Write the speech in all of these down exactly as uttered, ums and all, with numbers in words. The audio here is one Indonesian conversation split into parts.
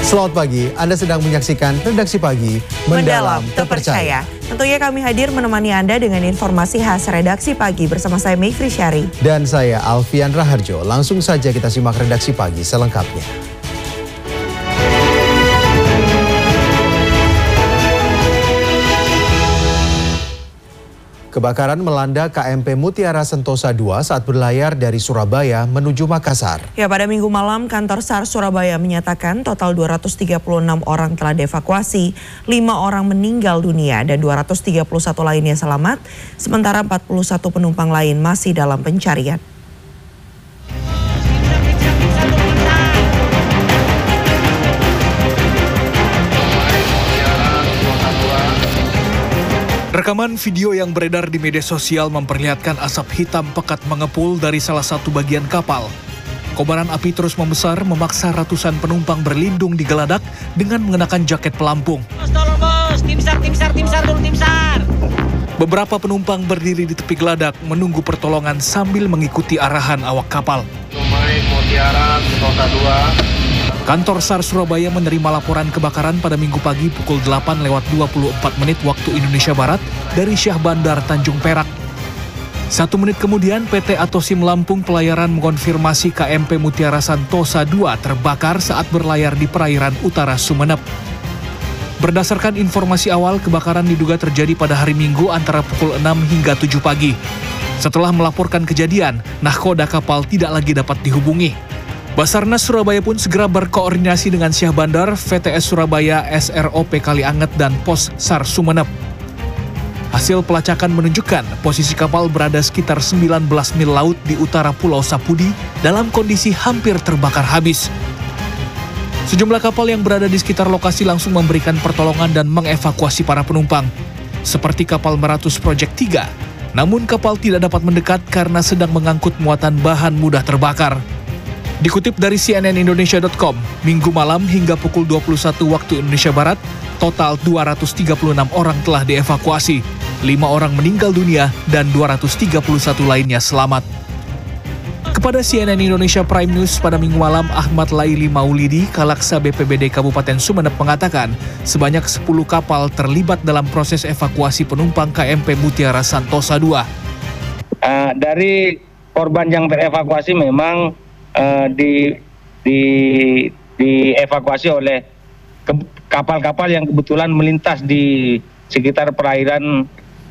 Selamat pagi, Anda sedang menyaksikan Redaksi Pagi Mendalam Terpercaya. Tentunya kami hadir menemani Anda dengan informasi khas Redaksi Pagi bersama saya Mayfri Syari. Dan saya Alfian Raharjo. Langsung saja kita simak Redaksi Pagi selengkapnya. Kebakaran melanda K M P Mutiara Sentosa dua saat berlayar dari Surabaya menuju Makassar. Ya, pada Minggu malam kantor S A R Surabaya menyatakan total dua ratus tiga puluh enam orang telah dievakuasi, lima orang meninggal dunia dan dua ratus tiga puluh satu lainnya selamat, sementara empat puluh satu penumpang lain masih dalam pencarian. Rekaman video yang beredar di media sosial memperlihatkan asap hitam pekat mengepul dari salah satu bagian kapal. Kobaran api terus membesar memaksa ratusan penumpang berlindung di geladak dengan mengenakan jaket pelampung. Bos, tolong bos, tim SAR, tim SAR, tim SAR, tolong tim SAR. Beberapa penumpang berdiri di tepi geladak menunggu pertolongan sambil mengikuti arahan awak kapal. Mutiara Sentosa dua. Kantor S A R Surabaya menerima laporan kebakaran pada Minggu pagi pukul delapan lewat dua puluh empat menit waktu Indonesia Barat dari Syah Bandar Tanjung Perak. Satu menit kemudian P T Atosim Lampung Pelayaran mengonfirmasi K M P Mutiara Sentosa dua terbakar saat berlayar di perairan utara Sumeneb. Berdasarkan informasi awal, kebakaran diduga terjadi pada hari Minggu antara pukul enam hingga tujuh pagi. Setelah melaporkan kejadian, nahkoda kapal tidak lagi dapat dihubungi. Basarnas Surabaya pun segera berkoordinasi dengan Syah Bandar, V T S Surabaya, S R O P Kalianget, dan Pos S A R Sumeneb. Hasil pelacakan menunjukkan posisi kapal berada sekitar sembilan belas mil laut di utara Pulau Sapudi dalam kondisi hampir terbakar habis. Sejumlah kapal yang berada di sekitar lokasi langsung memberikan pertolongan dan mengevakuasi para penumpang, seperti kapal Meratus Project tiga. Namun kapal tidak dapat mendekat karena sedang mengangkut muatan bahan mudah terbakar. Dikutip dari C N N Indonesia dot com, Minggu malam hingga pukul dua puluh satu waktu Indonesia Barat, total dua ratus tiga puluh enam orang telah dievakuasi, lima orang meninggal dunia dan dua ratus tiga puluh satu lainnya selamat. Kepada C N N Indonesia Prime News pada Minggu malam, Ahmad Laili Maulidi, Kalaksa B P B D Kabupaten Sumeneb mengatakan, sebanyak sepuluh kapal terlibat dalam proses evakuasi penumpang K M P Mutiara Sentosa dua. Uh, dari korban yang terevakuasi memang Uh, di di dievakuasi oleh kapal-kapal yang kebetulan melintas di sekitar perairan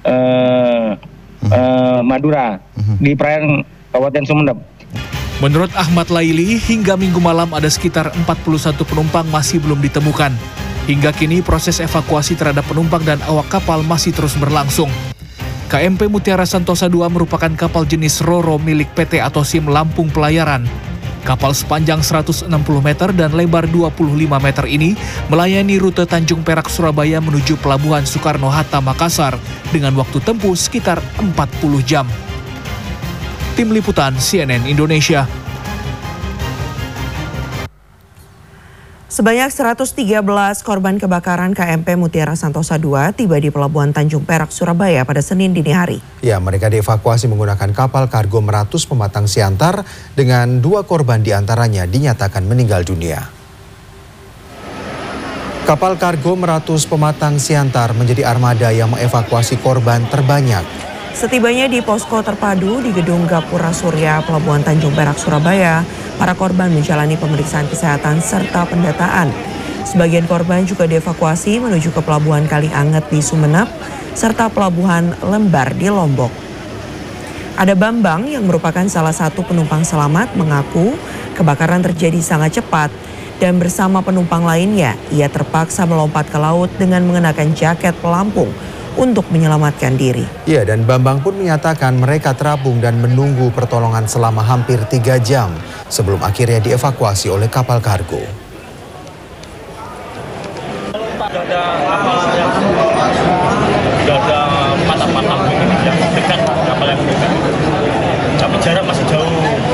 uh, uh, Madura, di perairan Kabupaten Sumeneb. Menurut Ahmad Laili, hingga Minggu malam ada sekitar empat puluh satu penumpang masih belum ditemukan. Hingga kini proses evakuasi terhadap penumpang dan awak kapal masih terus berlangsung. K M P Mutiara Sentosa dua merupakan kapal jenis Roro milik P T Atosim Lampung Pelayaran. Kapal sepanjang seratus enam puluh meter dan lebar dua puluh lima meter ini melayani rute Tanjung Perak Surabaya menuju Pelabuhan Soekarno-Hatta Makassar dengan waktu tempuh sekitar empat puluh jam. Tim Liputan C N N Indonesia. Sebanyak seratus tiga belas korban kebakaran K M P Mutiara Sentosa dua tiba di Pelabuhan Tanjung Perak, Surabaya pada Senin dini hari. Ya, mereka dievakuasi menggunakan kapal kargo Meratus Pematang Siantar dengan dua korban diantaranya dinyatakan meninggal dunia. Kapal kargo Meratus Pematang Siantar menjadi armada yang mengevakuasi korban terbanyak. Setibanya di posko terpadu di Gedung Gapura Surya Pelabuhan Tanjung Perak, Surabaya, para korban menjalani pemeriksaan kesehatan serta pendataan. Sebagian korban juga dievakuasi menuju ke Pelabuhan Kalianget di Sumeneb, serta Pelabuhan Lembar di Lombok. Ada Bambang yang merupakan salah satu penumpang selamat mengaku kebakaran terjadi sangat cepat dan bersama penumpang lainnya ia terpaksa melompat ke laut dengan mengenakan jaket pelampung untuk menyelamatkan diri. Ya, dan Bambang pun menyatakan mereka terapung dan menunggu pertolongan selama hampir tiga jam sebelum akhirnya dievakuasi oleh kapal kargo. Tidak ada kapal yang tidak ada patah-patah yang dekat, kapal yang dekat. Tapi jarak masih jauh.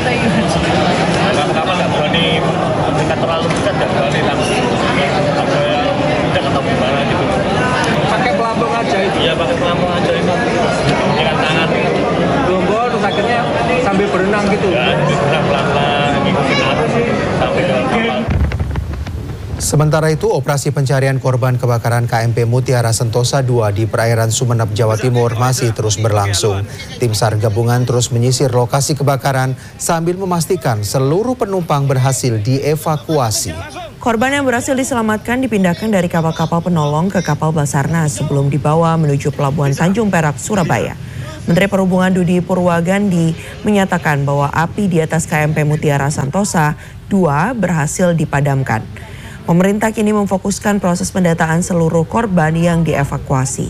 Kapal nggak berani mendekat terlalu dekat, nggak berani langsung. Ada yang dekat atau gimana gitu. Pakai pelampung aja itu. Iya, pakai pelampung aja itu. Dengan tangan. Lombo terus akhirnya sambil berenang gitu. Ya, berenang pelan-pelan, ngikutin arus sampai ke kapal. Sementara itu, operasi pencarian korban kebakaran K M P Mutiara Sentosa dua di perairan Sumeneb, Jawa Timur masih terus berlangsung. Tim SAR gabungan terus menyisir lokasi kebakaran sambil memastikan seluruh penumpang berhasil dievakuasi. Korban yang berhasil diselamatkan dipindahkan dari kapal-kapal penolong ke kapal Basarnas sebelum dibawa menuju Pelabuhan Tanjung Perak, Surabaya. Menteri Perhubungan Dudi Purwagandi menyatakan bahwa api di atas K M P Mutiara Sentosa dua berhasil dipadamkan. Pemerintah kini memfokuskan proses pendataan seluruh korban yang dievakuasi.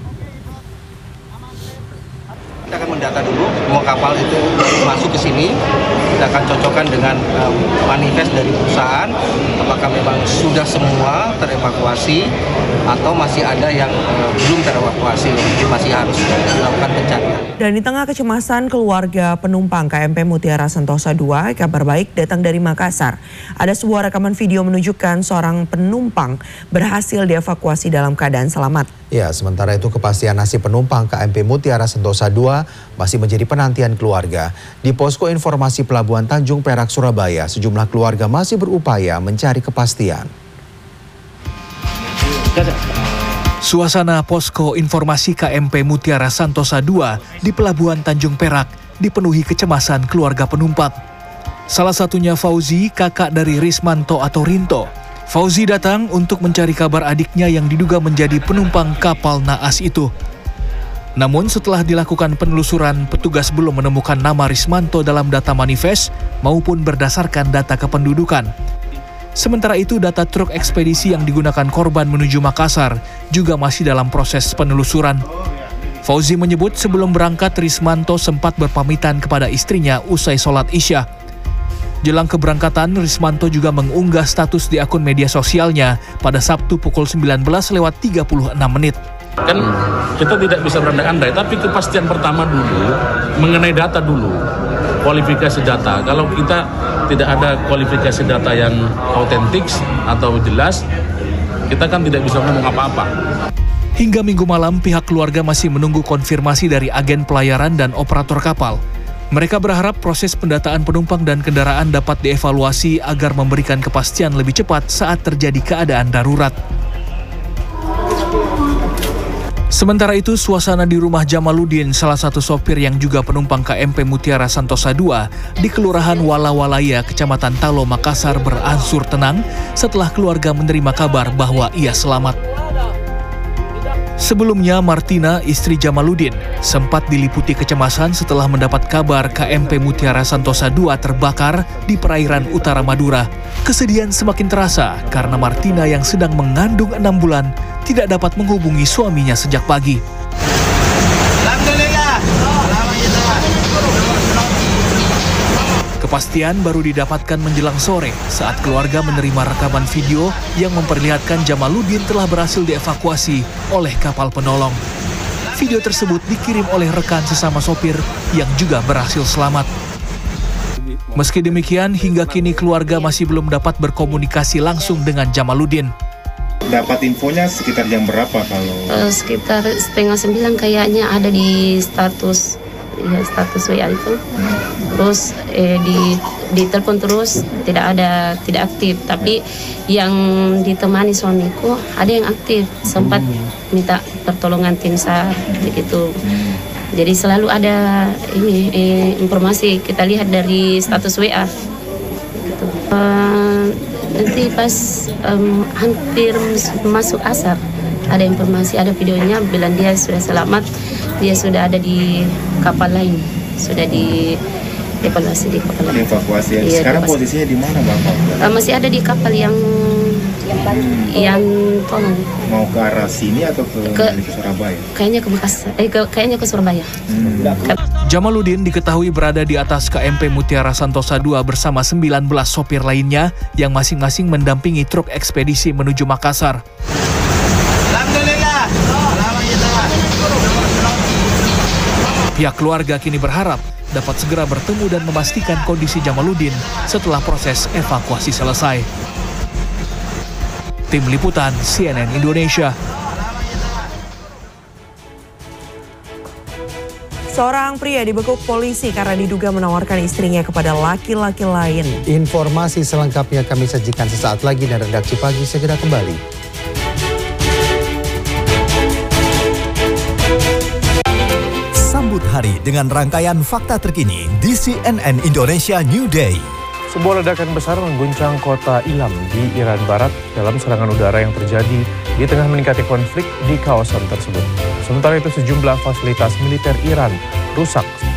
Kita akan mendata dulu semua kapal itu masuk ke sini. Kita akan cocokkan dengan um, manifest dari perusahaan. Apakah memang sudah semua terevakuasi atau masih ada yang uh, belum terevakuasi, mungkin masih harus dilakukan pencarian. Dan di tengah kecemasan keluarga penumpang K M P Mutiara Sentosa dua, kabar baik datang dari Makassar. Ada sebuah rekaman video menunjukkan seorang penumpang berhasil dievakuasi dalam keadaan selamat. Ya, sementara itu kepastian nasib penumpang K M P Mutiara Sentosa dua masih menjadi penantian keluarga. Di posko informasi Pelabuhan Tanjung Perak, Surabaya, sejumlah keluarga masih berupaya mencari kepastian. Suasana posko informasi K M P Mutiara Sentosa dua di Pelabuhan Tanjung Perak dipenuhi kecemasan keluarga penumpang. Salah satunya Fauzi, kakak dari Rismanto atau Rinto. Fauzi datang untuk mencari kabar adiknya yang diduga menjadi penumpang kapal naas itu. Namun setelah dilakukan penelusuran, petugas belum menemukan nama Rismanto dalam data manifest maupun berdasarkan data kependudukan. Sementara itu, data truk ekspedisi yang digunakan korban menuju Makassar juga masih dalam proses penelusuran. Fauzi menyebut sebelum berangkat, Rismanto sempat berpamitan kepada istrinya usai sholat Isya. Jelang keberangkatan, Rismanto juga mengunggah status di akun media sosialnya pada Sabtu pukul sembilan belas lewat tiga puluh enam menit. Kan kita tidak bisa berandai-andai, tapi kepastian pertama dulu mengenai data dulu, kualifikasi data. Kalau kita tidak ada kualifikasi data yang autentik atau jelas, kita kan tidak bisa ngomong apa-apa. Hingga minggu malam, pihak keluarga masih menunggu konfirmasi dari agen pelayaran dan operator kapal. Mereka berharap proses pendataan penumpang dan kendaraan dapat dievaluasi agar memberikan kepastian lebih cepat saat terjadi keadaan darurat. Sementara itu, suasana di rumah Jamaluddin, salah satu sopir yang juga penumpang K M P Mutiara Sentosa dua di Kelurahan Walawalaya, Kecamatan Talo, Makassar berangsur tenang setelah keluarga menerima kabar bahwa ia selamat. Sebelumnya, Martina, istri Jamaluddin, sempat diliputi kecemasan setelah mendapat kabar K M P Mutiara Sentosa dua terbakar di perairan utara Madura. Kesedihan semakin terasa karena Martina yang sedang mengandung enam bulan tidak dapat menghubungi suaminya sejak pagi. Kepastian baru didapatkan menjelang sore saat keluarga menerima rekaman video yang memperlihatkan Jamaluddin telah berhasil dievakuasi oleh kapal penolong. Video tersebut dikirim oleh rekan sesama sopir yang juga berhasil selamat. Meski demikian, hingga kini keluarga masih belum dapat berkomunikasi langsung dengan Jamaluddin. Dapat infonya sekitar jam berapa kalau? Uh, sekitar setengah sembilan kayaknya ada di status, ya status W A itu. Terus eh, di ditelepon terus tidak ada, tidak aktif. Tapi yang ditemani suamiku ada yang aktif, sempat minta pertolongan tim SAR begitu. Jadi selalu ada ini eh, informasi kita lihat dari status W A. Gitu. Uh, nanti pas um, hampir masuk asar ada informasi, ada videonya bilang dia sudah selamat, dia sudah ada di kapal lain, sudah di evaluasi di kapal lain. Evakuasi. Iya, sekarang evakuasi. Posisinya di mana, Bapak? Uh, masih ada di kapal yang yang tolong. Mau ke arah sini atau ke, ke, ke Surabaya? Kayaknya ke Makassar, eh ke, kayaknya ke Surabaya. Hmm. Jamaluddin diketahui berada di atas K M P Mutiara Sentosa dua bersama sembilan belas sopir lainnya yang masing-masing mendampingi truk ekspedisi menuju Makassar. Pihak keluarga kini berharap dapat segera bertemu dan memastikan kondisi Jamaluddin setelah proses evakuasi selesai. Tim Liputan C N N Indonesia. Seorang pria dibekuk polisi karena diduga menawarkan istrinya kepada laki-laki lain. Informasi selengkapnya kami sajikan sesaat lagi dan Redaksi Pagi segera kembali. Sambut hari dengan rangkaian fakta terkini di C N N Indonesia New Day. Sebuah ledakan besar mengguncang kota Ilam di Iran Barat dalam serangan udara yang terjadi di tengah meningkatnya konflik di kawasan tersebut. Sementara itu sejumlah fasilitas militer Iran rusak